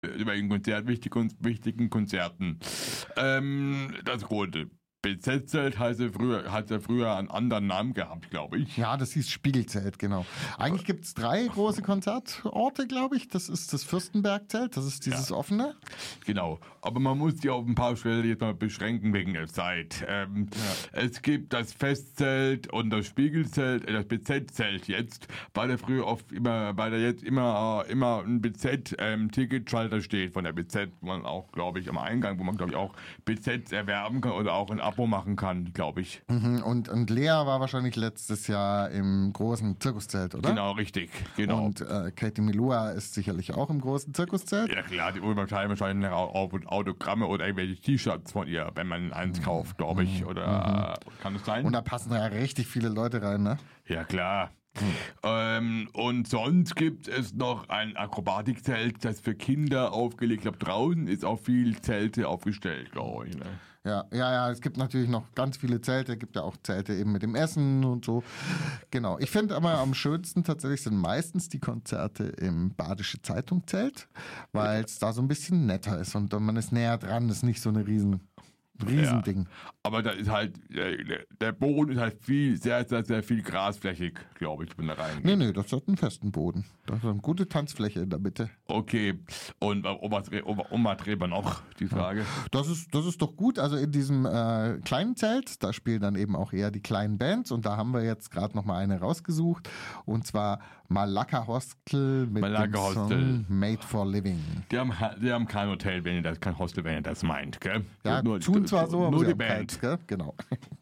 bei den wichtigen Konzerten. Das Rote BZ-Zelt hat ja früher einen anderen Namen gehabt, glaube ich. Ja, das hieß Spiegelzelt, genau. Eigentlich gibt es 3 große Konzertorte, glaube ich. Das ist das Fürstenbergzelt, das ist dieses offene. Genau, aber man muss die auf ein paar Stellen jetzt mal beschränken wegen der Zeit. Es gibt das Festzelt und das Spiegelzelt, das BZ-Zelt jetzt, weil da jetzt immer ein BZ-Ticketschalter steht von der BZ, wo man auch, glaube ich, am Eingang, wo man, glaube ich, auch BZ erwerben kann oder auch ein Abo machen kann, glaube ich. Und Lea war wahrscheinlich letztes Jahr im großen Zirkuszelt, oder? Genau, richtig, genau. Und Katie Melua ist sicherlich auch im großen Zirkuszelt. Ja klar, die wahrscheinlich Autogramme oder irgendwelche T-Shirts von ihr, wenn man eins kauft, glaube ich. Oder kann es sein? Und da passen ja richtig viele Leute rein, ne? Ja klar. Und sonst gibt es noch ein Akrobatikzelt, das für Kinder aufgelegt. Ich glaube, draußen ist auch viel Zelte aufgestellt, glaube ich. Ne? Ja, es gibt natürlich noch ganz viele Zelte, gibt ja auch Zelte eben mit dem Essen und so. Genau. Ich finde aber am schönsten tatsächlich sind meistens die Konzerte im Badische Zeitung-Zelt, weil es da so ein bisschen netter ist und man ist näher dran, ist nicht so eine Riesending. Ja, aber da ist halt, der Boden ist halt sehr, sehr, sehr viel grasflächig, glaube ich, wenn da rein. Nee, das hat einen festen Boden. Das ist eine gute Tanzfläche in der Mitte. Okay, und was drehen wir noch, die Frage? Das ist doch gut. Also in diesem kleinen Zelt, da spielen dann eben auch eher die kleinen Bands und da haben wir jetzt gerade noch mal eine rausgesucht und zwar Malaka Hostel mit dem Song Made for Living. Die haben kein Hotel, kein Hostel, wenn ihr das meint, gell? Ja, nur tun zwar so, aber nur sie die haben Band. keins, gell? Genau.